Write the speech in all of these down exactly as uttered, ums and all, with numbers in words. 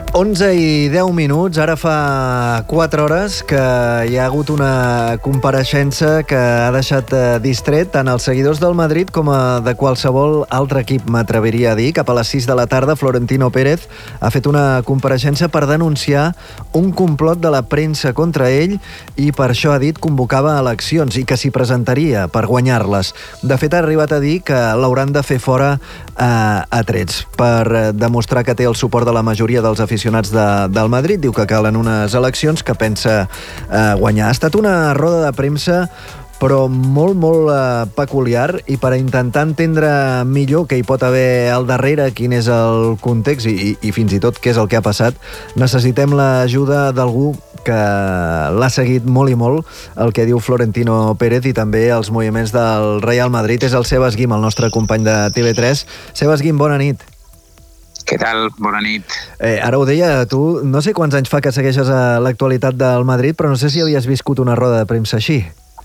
onze i deu minuts, ara fa quatre hores que hi ha hagut una compareixença que ha deixat distret tant els seguidors del Madrid com a de qualsevol altre equip, m'atreviria a dir. Cap a les sis de la tarda, Florentino Pérez ha fet una compareixença per denunciar un complot de la premsa contra ell i per això ha dit convocava eleccions i que s'hi presentaria per guanyar-les. De fet, ha arribat a dir que l'hauran de fer fora eh, a trets per demostrar que té el suport de la majoria dels aficionats de, del Madrid. Diu que calen unes eleccions que pensa eh, guanyar. Ha estat una roda de premsa però molt, molt eh, peculiar, i per intentar entendre millor què hi pot haver al darrere, quin és el context i, i, i fins i tot què és el que ha passat, necessitem l'ajuda d'algú que l'ha seguit molt i molt el que diu Florentino Pérez i també els moviments del Real Madrid. És el Sebas Guim, el nostre company de T V tres. Sebas Guim, bona nit. Què tal? Bona nit. Eh, ara ho deia, tu no sé quants anys fa que segueixes a l'actualitat del Madrid, però no sé si havies viscut una roda de premsa així.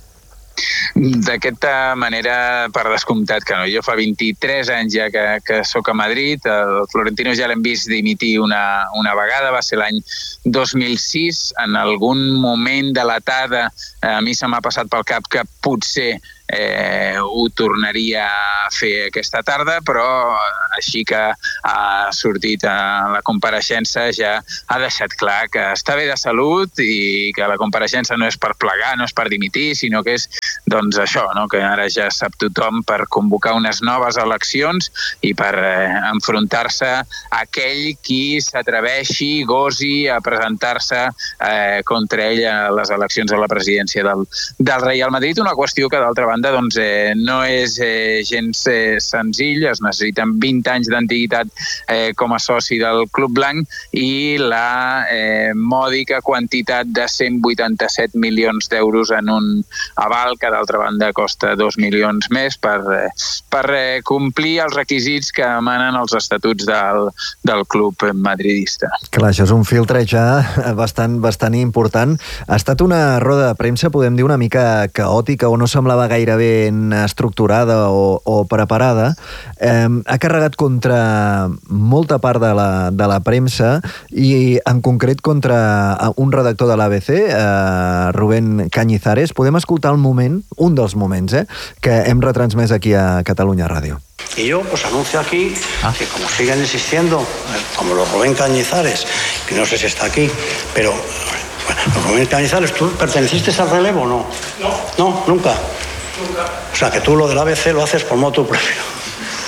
D'aquesta manera, per descomptat que no. Jo fa vint-i-tres anys ja que, que sóc a Madrid. El Florentino ja l'hem vist dimitir una, una vegada, va ser l'any dos mil sis. En algun moment de la tarda a mi se m'ha passat pel cap que potser eh, ho tornaria a fer aquesta tarda, però així que ha sortit a la compareixença ja ha deixat clar que està bé de salut i que la compareixença no és per plegar, no és per dimitir, sinó que és doncs això, no? Que ara ja sap tothom per convocar unes noves eleccions i per eh, enfrontar-se a aquell qui s'atreveixi, gosi a presentar-se eh, contra ell a les eleccions a la presidència del, del Real Madrid. Una qüestió que d'altra banda doncs, eh, no és eh, gens eh, senzill, es necessiten vint anys d'antiguitat eh, com a soci del Club Blanc i la eh, mòdica quantitat de cent vuitanta-set milions d'euros en un aval que d'altra banda costa dos milions més per, eh, per eh, complir els requisits que emanen els estatuts del, del club madridista. Clar, això és un filtre ja bastant, bastant important. Ha estat una roda de premsa, podem dir, una mica caòtica o no semblava gaire ben estructurada o, o preparada. Eh, ha carregat contra molta part de la, de la premsa i en concret contra un redactor de l'A B C, eh, Rubén Cañizares. Podem escoltar el moment, un dels moments, eh, que hem retransmès aquí a Catalunya Ràdio. Y yo pues anuncio aquí ah. que como siguen existiendo, como los Rubén Cañizares, que no sé si está aquí, pero bueno, los Rubén Cañizares, ¿tú perteneciste al relevo o no? No. No, nunca. Nunca. O sea, que tú lo del A B C lo haces por motu propio.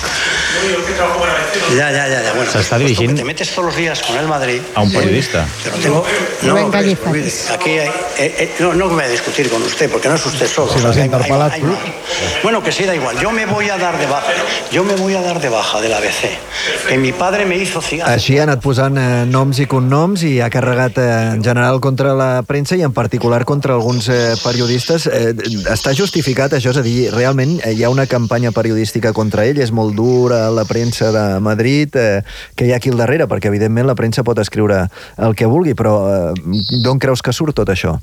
Yo que trabajo con A B C. Ya, ya, ya, ya. Bueno, se está dirigiendo. Te metes todos los días con el Madrid. A un periodista. Te lo tengo. No, no, aquí hay, eh, eh, no, no voy a discutir con usted, porque no es usted solo. Si o sea, vas a interpelar tú. Bueno, que sí, da igual. Yo me voy a dar de baja. Yo me voy a dar de baja del A B C. Que mi padre me hizo cigarro. Així ha anat posant eh, noms i cognoms i ha carregat eh, en general contra la premsa i en particular contra alguns eh, periodistes. Eh, està justificat això? És a dir, realment eh, hi ha una campanya periodística contra ell? És molt dura la premsa de Madrid? Eh, que hi ha aquí al darrere? Perquè evidentment la premsa pot escriure el que vulgui, però eh, d'on creus que surt tot això?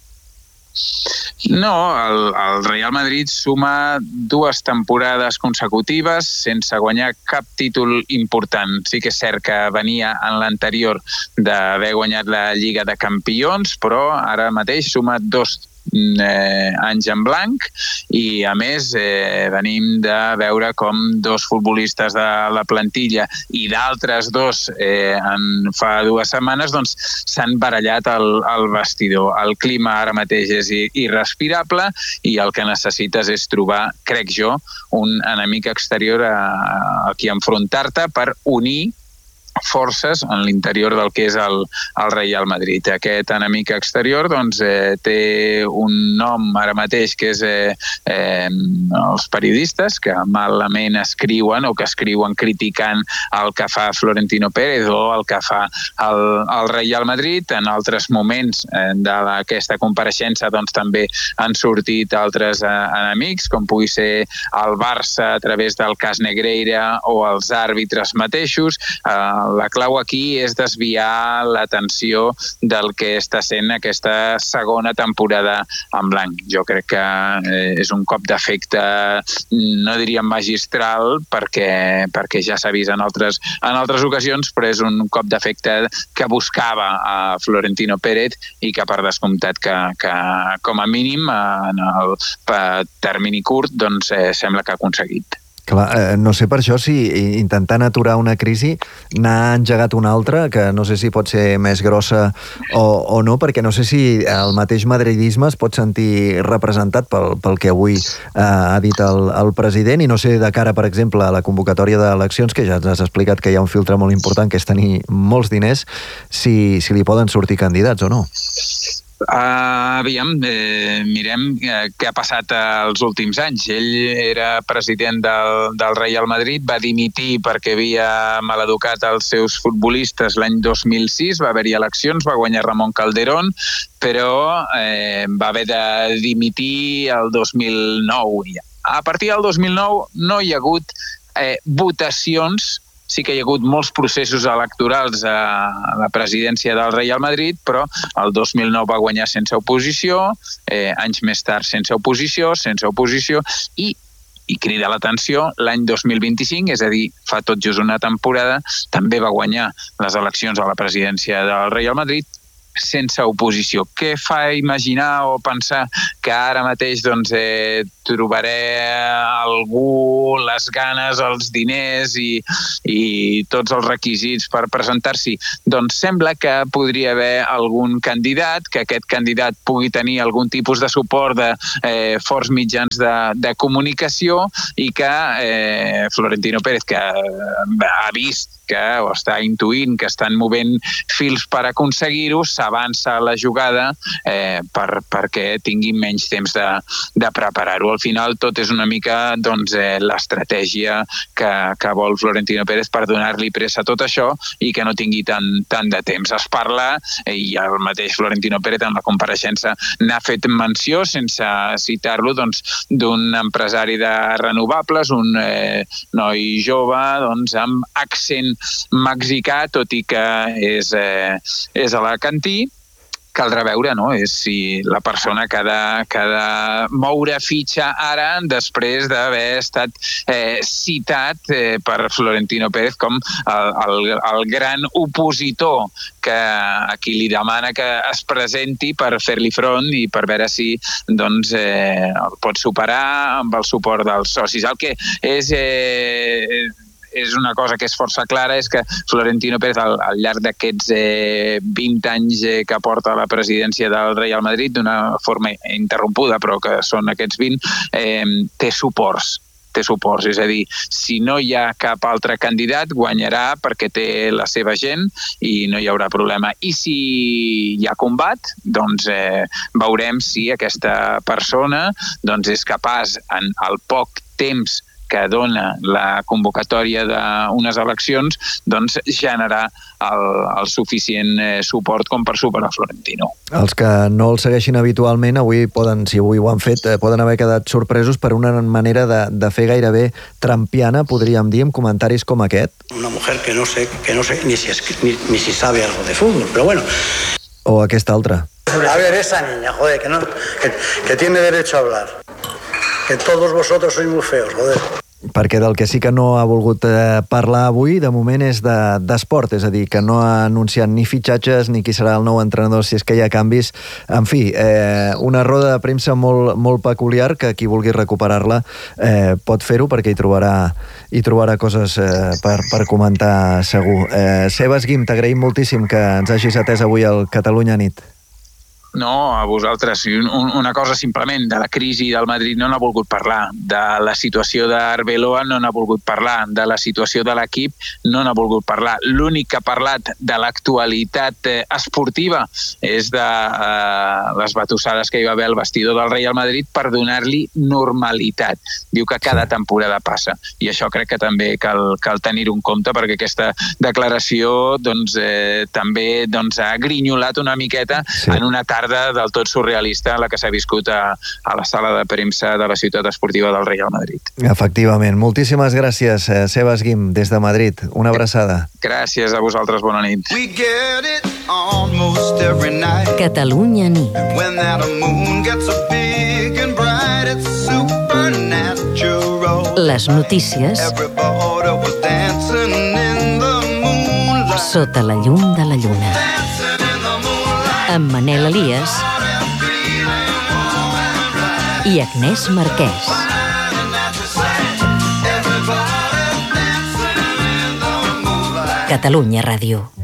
No, el, el Real Madrid suma dues temporades consecutives sense guanyar cap títol important. Sí que és cert que venia en l'anterior d'haver guanyat la Lliga de Campions, però ara mateix suma dos Eh, anys en blanc i a més eh, venim de veure com dos futbolistes de la plantilla i d'altres dos eh, en fa dues setmanes doncs s'han barallat al, al vestidor. El clima ara mateix és irrespirable i el que necessites és trobar, crec jo, un enemic exterior a, a qui enfrontar-te per unir forces en l'interior del que és el, el Real Madrid. Aquest enemic exterior doncs, eh, té un nom ara mateix que és eh, eh, els periodistes que malament escriuen o que escriuen criticant el que fa Florentino Pérez o el que fa el, el Real Madrid. En altres moments eh, d'aquesta compareixença doncs, també han sortit altres eh, enemics, com pugui ser el Barça a través del cas Negreira o els àrbitres mateixos. Eh, la clau aquí és desviar l'atenció del que està sent aquesta segona temporada en blanc. Jo crec que eh, és un cop d'efecte, no diríem magistral, perquè, perquè ja s'ha vist en altres, en altres ocasions, però és un cop d'efecte que buscava a Florentino Pérez i que per descomptat que, que com a mínim en el termini curt doncs, eh, sembla que ha aconseguit. Clar, eh, no sé per això si intentant aturar una crisi n'ha engegat una altra, que no sé si pot ser més grossa o, o no, perquè no sé si el mateix madridisme es pot sentir representat pel, pel que avui eh, ha dit el, el president, i no sé de cara, per exemple, a la convocatòria d'eleccions, que ja ens has explicat que hi ha un filtre molt important, que és tenir molts diners, si, si li poden sortir candidats o no. Uh, aviam, eh, mirem eh, què ha passat els últims anys. Ell era president del, del Real Madrid, va dimitir perquè havia maleducat els seus futbolistes l'any dos mil sis, va haver-hi eleccions, va guanyar Ramon Calderón, però eh, va haver de dimitir el dos mil nou. A partir del dos mil nou no hi ha hagut eh, votacions. Sí que hi ha hagut molts processos electorals a la presidència del Real Madrid, però el dos mil nou va guanyar sense oposició, eh, anys més tard sense oposició, sense oposició, i, i crida l'atenció, l'any dos mil vint-i-cinc, és a dir, fa tot just una temporada, també va guanyar les eleccions a la presidència del Real Madrid sense oposició. Què fa imaginar o pensar que ara mateix doncs, eh, trobaré algú, les ganes, els diners i, i tots els requisits per presentar-s'hi? Doncs sembla que podria haver algun candidat, que aquest candidat pugui tenir algun tipus de suport de eh, forts mitjans de, de comunicació i que eh, Florentino Pérez, que ha vist que o està intuint que estan movent fils per aconseguir-ho, s'avança a la jugada eh, per, perquè tingui menys temps de, de preparar-ho. Al final tot és una mica doncs, eh, l'estratègia que, que vol Florentino Pérez per donar-li pressa a tot això i que no tingui tant, tant de temps. Es parla, eh, i el mateix Florentino Pérez en la compareixença n'ha fet menció, sense citar-lo, doncs, d'un empresari de renovables, un eh, noi jove doncs, amb accent mexicà, tot i que és, eh, és alacantí. Caldrà veure, no?, és si la persona que ha de, que ha de moure fitxa ara després d'haver estat eh, citat eh, per Florentino Pérez com el, el, el gran opositor que a qui li demana que es presenti per fer-li front i per veure si doncs, eh, el pot superar amb el suport dels socis. El que és... Eh, és una cosa que és força clara, és que Florentino Pérez, al, al llarg d'aquests eh, vint anys eh, que porta a la presidència del Real Madrid, d'una forma interrompuda, però que són aquests vint, eh, té suports. té suports, és a dir, si no hi ha cap altre candidat, guanyarà perquè té la seva gent i no hi haurà problema. I si hi ha combat, doncs eh, veurem si aquesta persona doncs, és capaç, en el poc temps que dona la convocatòria d'unes eleccions, doncs generar el, el suficient eh, suport com per superar Florentino. Els que no el segueixin habitualment, avui poden, si avui ho han fet, eh, poden haver quedat sorpresos per una manera de, de fer gairebé trampiana, podríem dir, amb comentaris com aquest. Una mujer que no sé, que no sé ni si, es, ni, ni si sabe algo de fútbol, pero bueno. O aquesta altra. A ver, esa niña, joder, que, no, que, que tiene derecho a hablar. Que todos vosotros sois muy feos, joder. Perquè del que sí que no ha volgut eh, parlar avui, de moment, és d'esport, de, és a dir, que no ha anunciat ni fitxatges ni qui serà el nou entrenador si és que hi ha canvis. En fi, eh, una roda de premsa molt, molt peculiar que qui vulgui recuperar-la eh, pot fer-ho perquè hi trobarà, hi trobarà coses eh, per, per comentar segur. Eh, Sebas Guim, t'agraïm moltíssim que ens hagis atès avui al Catalunya Nit. No, a vosaltres. Una cosa simplement, de la crisi del Madrid no n'ha volgut parlar, de la situació d'Arbeloa no n'ha volgut parlar, de la situació de l'equip no n'ha volgut parlar. L'únic que ha parlat de l'actualitat esportiva és de eh, les batussades que hi va haver al vestidor del Real Madrid per donar-li normalitat. Diu que cada temporada passa, i això crec que també cal, cal tenir-ho en compte, perquè aquesta declaració doncs, eh, també doncs, ha grinyolat una miqueta sí. en una tarda tarda del tot surrealista la que s'ha viscut a, a la sala de premsa de la ciutat esportiva del Real Madrid. Efectivament. Moltíssimes gràcies, Sebas Guim, des de Madrid. Una abraçada. Gràcies a vosaltres, bona nit. Catalunya nit. Les notícies sota la llum de la lluna. Amb Manel Elias i Agnès Marquès. Catalunya Ràdio.